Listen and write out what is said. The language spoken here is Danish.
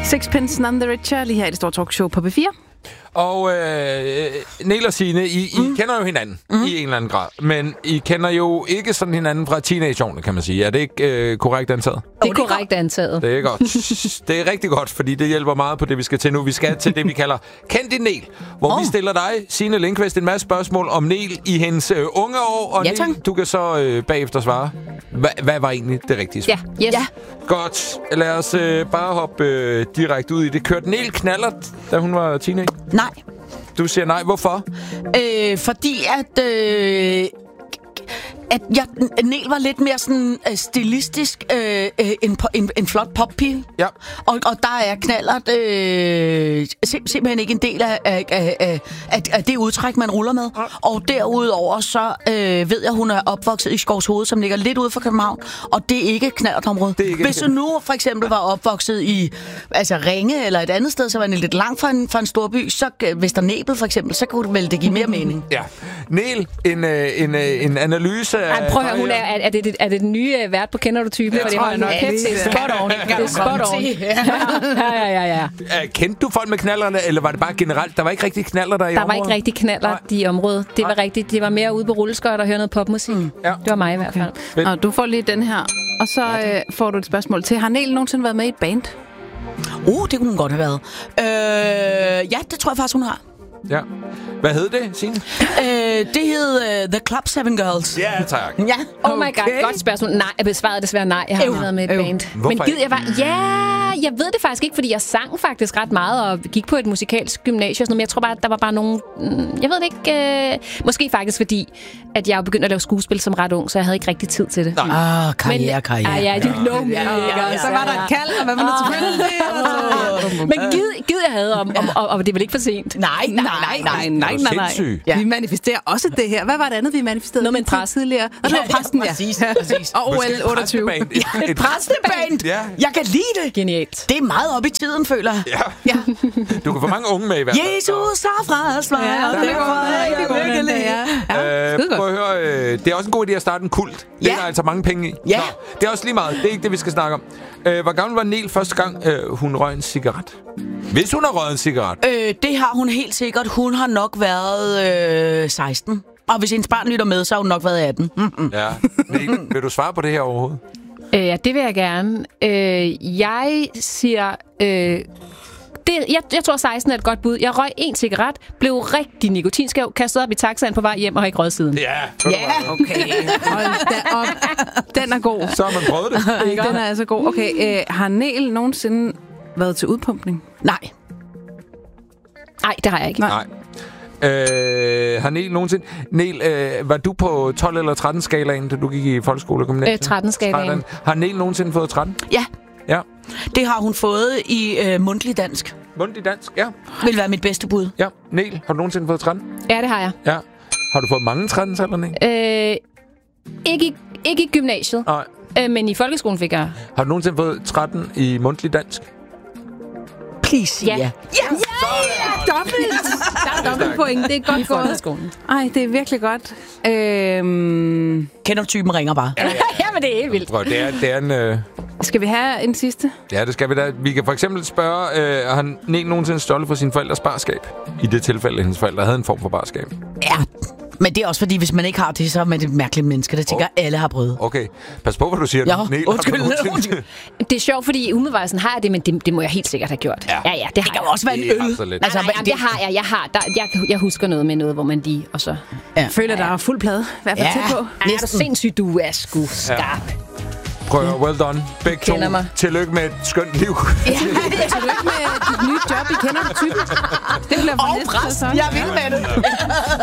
Sixpence None the Richer, lige her i det store talkshow på B4. Og Niel og Signe, I kender jo hinanden i en eller anden grad. Men I kender jo ikke sådan hinanden fra teenageårene, kan man sige. Er det ikke korrekt antaget? Det er korrekt antaget. Det er godt. Det er rigtig godt, fordi det hjælper meget på det, vi skal til nu. Vi skal til det, vi kalder Kend din Niel, hvor vi stiller dig, Signe Lindqvist, en masse spørgsmål om Niel i hendes unge år. Og Niel, du kan så bagefter svare. Hvad var egentlig det rigtige svar? Ja. Yes. Ja. Godt. Lad os bare hoppe direkte ud i det. Kørte Niel knallert, da hun var teenager? Nej. Du siger nej. Hvorfor? Fordi at Niel var lidt mere sådan stilistisk en flot poppige. Ja. Og der er knallert simpelthen ikke en del af det udtræk, man ruller med. Og derudover så ved jeg, hun er opvokset i Skovshoved, som ligger lidt ude for København. Og det er ikke et knallertområde. Hvis hun nu for eksempel var opvokset i Ringe eller et andet sted, så var det lidt langt fra en storby, så Vesternæbel for eksempel, så kunne det vel give mere mening. Ja. Niel, en analyse af... Prøv at høre, er det den nye vært på Kender du typen? Ja, det var nok det er spot on. Det er spot on. Ja. Kendte du folk med knallerne, eller var det bare generelt? Der var ikke rigtig knaller der i området? Der var ikke rigtig knaller i området. Det var rigtigt. Det var mere ude på rulleskøjt og høre noget popmusik. Ja. Det var mig i hvert fald. Okay. Og du får lige den her. Og så får du et spørgsmål til. Har Niel nogensinde været med i et band? Det kunne hun godt have været. Ja, det tror jeg faktisk, hun har. Ja. Hvad hed det, Signe? Det hed The Club 7 Girls. Ja, tak. Ja. Oh my god, godt spørgsmål. Nej, jeg besvarede desværre nej. Jeg har ikke været med i et band. Men gid jeg var... Ja, jeg ved det faktisk ikke, fordi jeg sang faktisk ret meget og gik på et musikalsk gymnasie. Men jeg tror bare, at der var bare nogle... Jeg ved det ikke. Måske faktisk fordi, at jeg begyndte at lave skuespil som ret ung, så jeg havde ikke rigtig tid til det. Karriere. Ja, you know me. Så var der et kald, og hvad var det selvfølgelig? Men gid jeg havde, og det er vel ikke for sent. Nej. Ja. Vi manifesterer også det her. Hvad var det andet, vi manifesterede? Noget med en præst tidligere. Og det var præsten, præcis. Og OL 28. Et præsteband. Ja. Jeg kan lide det. Genialt. Det er meget op i tiden, føler jeg. Ja. Du kan få mange unge med i hvert fald. Jesus har frelst mig. Det var rigtig. Prøv at høre. Det er også en god idé at starte en kult. Det er der altså mange penge i. Ja. Det er også lige meget. Det er ikke det, vi skal snakke om. Hvor gammel var Niel første gang, hun røg en cigaret? Hvis hun har røget en cigaret? Det har hun helt sikkert. Hun har nok været 16. Og hvis hendes barn lytter med, så har hun nok været 18. Ja. Niel, vil du svare på det her overhovedet? Ja, det vil jeg gerne. Jeg siger... Jeg tror 16 er et godt bud. Jeg røg en cigaret, blev rigtig nikotinskæv, kastet op i taxaen på vej hjem og har ikke røget siden. Ja, okay. Hold da op. Den er god. Så har man prøvet det. Den er altså god. Okay, har Niel nogensinde været til udpumpning? Nej. Nej, det har jeg ikke. Nej. Har Niel nogensinde... Niel, var du på 12 eller 13 skalaen, da du gik i folkeskole og gymnasiet? 13 skalaen. Har Niel nogensinde fået 13? Ja. Ja. Det har hun fået i mundtlig dansk. Mundtlig dansk, ja. Vil være mit bedste bud. Ja. Niel, har du nogensinde fået 13? Ja, det har jeg. Ja. Har du fået mange 13 eller Niel? Ikke i gymnasiet. Nej. Men i folkeskolen fik jeg... Har du nogensinde fået 13 i mundtlig dansk? Please, ja. Dobbelt! Der er dobbelt point. Det er godt i folkeskolen. Ej, det er virkelig godt. Kender du typen, ringer bare. Ja, men det er helt vildt. Prøv, det er en... Skal vi have en sidste? Ja, det skal vi da. Vi kan for eksempel spørge, har Niel nogensinde stjålet for sine forældres barskab? I det tilfælde, hendes forældre havde en form for barskab. Ja, men det er også fordi, hvis man ikke har det, så er man et mærkeligt menneske. Det tænker alle har prøvet. Okay, pas på, hvad du siger. Ja, Niel, undskyld. Det er sjovt, fordi umiddelbart sådan har jeg det, men det må jeg helt sikkert have gjort. Ja, det kan jo også være en øl. Altså, det har jeg. Jeg husker noget med noget, hvor man lige, og så... Ja. Føler, der er fuld plade. Hvad er tæt på? Er du sindssygt, du er sgu skarp. Prøv, well done. Begge to. Tillykke med et skønt liv. Ja, tillykke med dit nye job. I kender typen. Det bliver for næste sæson. Jeg vil med det.